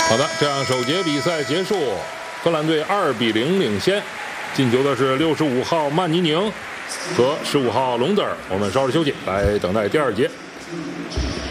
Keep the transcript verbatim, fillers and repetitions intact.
好的，这样首节比赛结束，荷兰队二比零领先，进球的是六十五号曼尼宁和十五号隆德尔。我们稍事休息，来等待第二节。